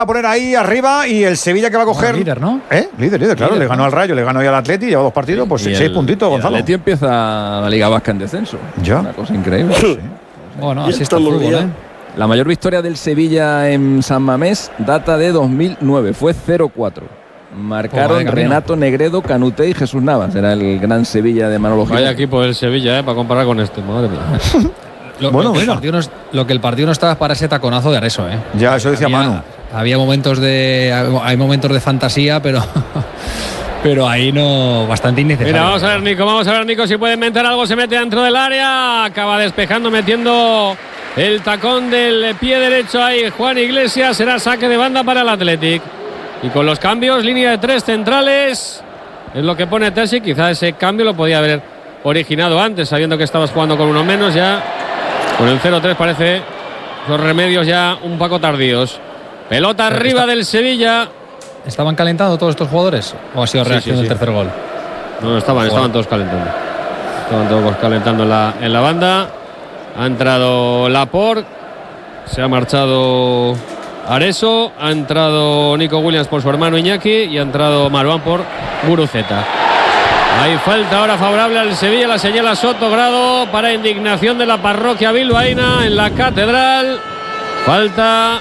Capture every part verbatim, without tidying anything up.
a poner ahí arriba y el Sevilla que va a coger. Bueno, líder, ¿no? ¿Eh? Líder, líder, claro. Líder, le ganó ¿no? al Rayo, le ganó ya al Atleti, lleva dos partidos, pues Y seis el- puntitos, y el Gonzalo. Atleti empieza la Liga Vasca en descenso. Ya. Una cosa increíble. Sí. Bueno, Ya así está el estamos fútbol, ya. ¿eh? La mayor victoria del Sevilla en San Mamés data de dos mil nueve, fue cero cuatro. Pues Marcaron vaya camino. Renato Negredo, Canuté y Jesús Navas. Era el gran Sevilla de Manolo Vaya Jiménez. equipo del Sevilla, ¿eh? Para comparar con este, madre mía. Lo, Bueno, lo que el mira. partido no es- lo que el partido no estaba para ese taconazo de Areso, ¿eh? Ya, eso decía había, Manu. había momentos de hay momentos de fantasía, pero pero ahí no, bastante innecesario. Mira, vamos a ver, Nico, vamos a ver, Nico, si puede inventar algo, se mete dentro del área, acaba despejando, metiendo el tacón del pie derecho ahí, Juan Iglesias, será saque de banda para el Athletic. Y con los cambios, línea de tres centrales, es lo que pone Terzi, quizá ese cambio lo podía haber originado antes, sabiendo que estabas jugando con uno menos, ya con el cero tres parece los remedios ya un poco tardíos. Pelota Pero arriba está- del Sevilla. ¿Estaban calentando todos estos jugadores? ¿O ha sido Sí, reacción sí, del sí. tercer gol? No, no estaban, estaban todos calentando. Estaban todos calentando en la, en la banda. Ha entrado Laporte. Se ha marchado Areso. Ha entrado Nico Williams por su hermano Iñaki. Y ha entrado Marouane por Guruceta. Hay falta ahora favorable al Sevilla. La señala Soto Grado para indignación de la parroquia bilbaína en la Catedral. Falta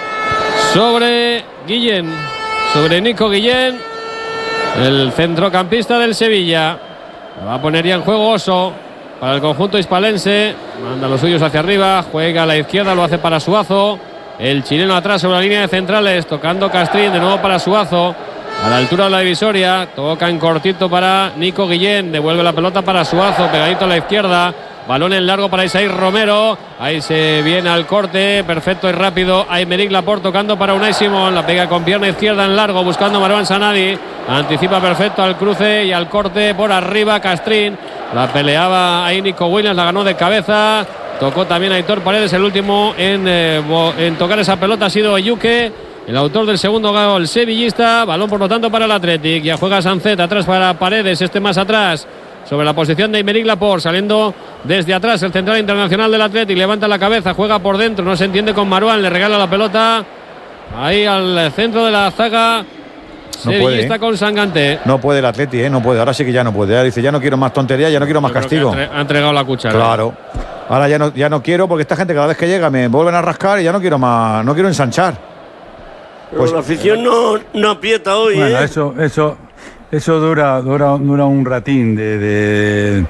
sobre Guillén. Sobre Nico Guillén. El centrocampista del Sevilla. Va a poner ya en juego Oso para el conjunto hispalense. Manda los suyos hacia arriba. Juega a la izquierda, lo hace para Suazo. El chileno atrás sobre la línea de centrales. Tocando Castrín, de nuevo para Suazo. A la altura de la divisoria. Toca en cortito para Nico Guillén. Devuelve la pelota para Suazo. Pegadito a la izquierda. Balón en largo para Isaí Romero. Ahí se viene al corte. Perfecto y rápido. Aymeric Laporte tocando para Unai Simón. La pega con pierna izquierda en largo. Buscando a Marouane Sanadi. Anticipa perfecto al cruce y al corte por arriba. Castrín. La peleaba ahí Nico Williams. La ganó de cabeza. Tocó también a Aitor Paredes. El último en, eh, en tocar esa pelota ha sido Eyuke, el autor del segundo gol sevillista. Balón por lo tanto para el Athletic. Ya juega Sancet atrás para Paredes. Este más atrás. Sobre la posición de Aymeric Laporte, saliendo desde atrás el central internacional del Athletic, levanta la cabeza, juega por dentro, no se entiende con Marouane, le regala la pelota ahí al centro de la zaga No sevillista puede, ¿eh? con Sanganté. No puede el Atleti, ¿eh? No puede. Ahora sí que ya no puede. Ya dice, ya no quiero más tonterías, ya no quiero más Yo creo castigo. que ha entre- ha entregado la cuchara. Claro. Ahora ya no, ya no quiero porque esta gente cada vez que llega me vuelven a rascar y ya no quiero más, no quiero ensanchar. Pero Pues- la afición no, no aprieta hoy, Bueno, ¿eh? eso, eso, eso dura, dura, dura un ratín de, de,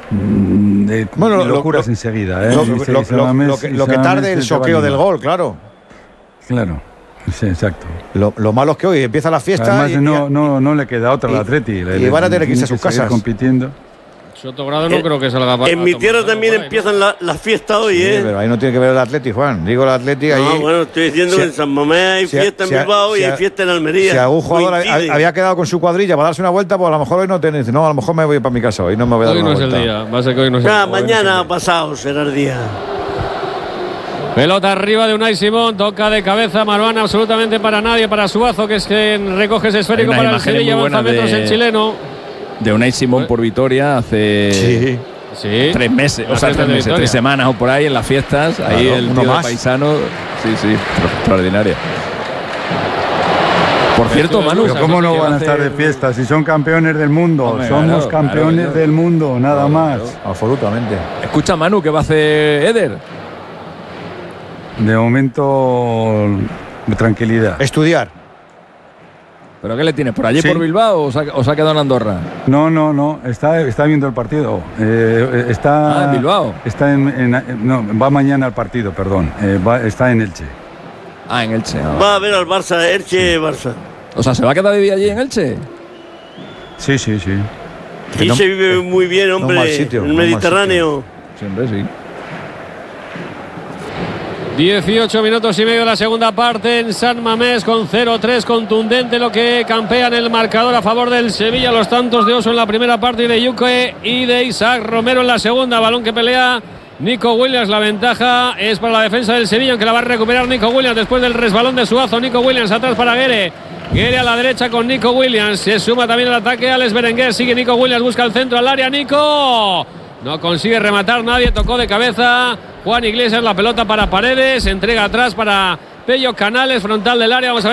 de Bueno, lo- locuras lo- enseguida. ¿eh? Lo, Y lo- se- lo- y se va lo mes- que, y lo se que va tarde mes, el se va choqueo del animando. gol, claro. Claro, sí, exacto. Lo, lo malo es que hoy empieza la fiesta Además, y, no, no, no le queda otra al y- Atleti. y van a tener que irse a sus seguir casas. compitiendo. Sotogrado no Eh, creo que salga para. En mi tierra tomar también por ahí, ¿no? empiezan la, la fiesta hoy, Sí, ¿eh? pero ahí no tiene que ver el Atleti, Juan. Digo el Atleti ahí. No, bueno, estoy diciendo si- que en San Mamés hay si- fiesta si- en Bilbao si- y hay fiesta en Almería. Si algún jugador Coinciden. ha- había quedado con su cuadrilla para darse una vuelta, pues a lo mejor hoy no tiene. Dice, no, a lo mejor me voy para mi casa. Hoy no me voy a dar Hoy una no es el vuelta. día. Va a ser que hoy no es el Ah, hoy no es el mañana día. pasado será el día. Pelota arriba de Unai Simón, toca de cabeza Marouane, absolutamente para nadie, para Suazo, que es quien recoge ese esférico Hay unas para el imágenes Sevilla, muy avanza buenas metros de- el chileno. De Unai Simón por Vitoria hace Sí. Sí. tres meses, La o sea, fiesta tres de meses, Vitoria. tres semanas o por ahí en las fiestas. ahí Claro, el uno tío de más. paisano. Sí, sí, extraordinaria. Por cierto, Esto es Manu, Pero ¿cómo no ¿qué va van a estar de hacer? fiesta si son campeones del mundo? Hombre, Somos claro, campeones claro, del mundo, nada más. Absolutamente. Escucha, Manu, ¿qué va a hacer Eder? De momento, tranquilidad. Estudiar. ¿Pero qué le tienes? ¿Por allí Sí. por Bilbao o se, ha, o se ha quedado en Andorra? No, no, no, está, está viendo el partido. Eh, está, Ah, en Bilbao. Está en, en- no, va mañana al partido, perdón. Eh, va- está en Elche. Ah, en Elche. ah. Va a ver al Barça, Elche, Barça. O sea, ¿se va a quedar de vivir allí en Elche? Sí, sí, sí. Y no- se vive muy bien, hombre, mal sitio, en no el mal Mediterráneo. Siempre sí. dieciocho minutos y medio de la segunda parte en San Mamés con cero tres, contundente lo que campea en el marcador a favor del Sevilla. Los tantos de Oso en la primera parte y de Yuke y de Isaac Romero en la segunda. Balón que pelea Nico Williams. La ventaja es para la defensa del Sevilla, aunque la va a recuperar Nico Williams después del resbalón de Suazo. Nico Williams atrás para Guere. Guere a la derecha con Nico Williams. Se suma también el ataque Alex Berenguer. Sigue Nico Williams, busca el centro al área. Nico no consigue rematar nadie, tocó de cabeza Juan Iglesias, la pelota para Paredes, entrega atrás para Pello Canales, frontal del área. Vamos a ver.